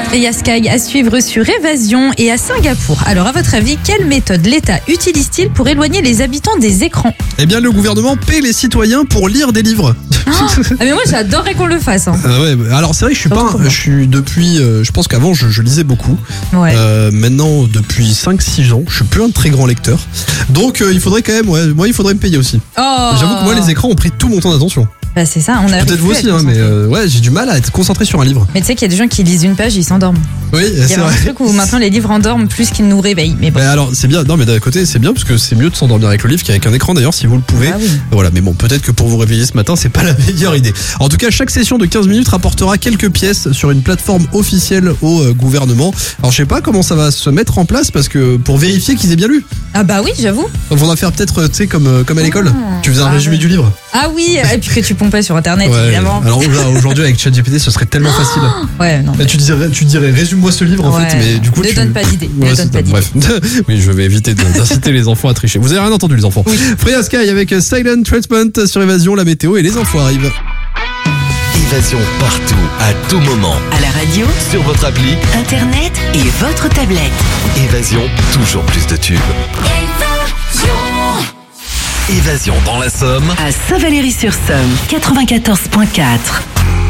Et il y a Sky à suivre sur Évasion et à Singapour. Alors à votre avis, quelle méthode l'État utilise-t-il pour éloigner les habitants des écrans ? Eh bien, le gouvernement paie les citoyens pour lire des livres. Ah mais moi j'adorerais qu'on le fasse. Ouais, alors c'est vrai que je suis depuis, je pense qu'avant je lisais beaucoup. Ouais. Maintenant depuis 5-6 ans, je suis plus un très grand lecteur. Donc il faudrait quand même, moi il faudrait me payer aussi. Oh. J'avoue que moi les écrans ont pris tout mon temps d'attention. Bah c'est ça, on a Peut-être vous aussi, mais ouais, j'ai du mal à être concentré sur un livre. Mais tu sais qu'il y a des gens qui lisent une page, ils s'endorment. Oui, Il y c'est a vrai. un truc où maintenant les livres endorment plus qu'ils nous réveillent. Mais bon. Mais alors c'est bien, non mais d'un côté c'est bien parce que c'est mieux de s'endormir avec le livre qu'avec un écran d'ailleurs si vous le pouvez. Ah oui. Voilà, mais bon, peut-être que pour vous réveiller ce matin, c'est pas la meilleure idée. En tout cas, chaque session de 15 minutes rapportera quelques pièces sur une plateforme officielle au gouvernement. Alors je sais pas comment ça va se mettre en place parce que pour vérifier qu'ils aient bien lu. Ah bah oui, j'avoue. On va faire peut-être, tu sais, comme à l'école. Tu faisais un résumé du livre. Ah oui, et puis que tu pompais sur internet Ouais. évidemment. Alors aujourd'hui avec ChatGPT, ce serait tellement facile. Ouais, non. Là, tu dirais résume-moi ce livre en Ouais. fait, mais du coup Ne donne pas d'idée. Ouais, Ne c'est donne pas ça. d'idée. Bref, oui, je vais éviter d'inciter les enfants à tricher. Vous avez rien entendu les enfants. Oui. Freya Sky avec Silent Treatment sur Évasion, la météo et les infos arrivent. Évasion partout, à tout moment. À la radio, Sur votre appli, internet et votre tablette. Évasion, toujours plus de tubes. Évasion dans la Somme. À Saint-Valery-sur-Somme, 94.4.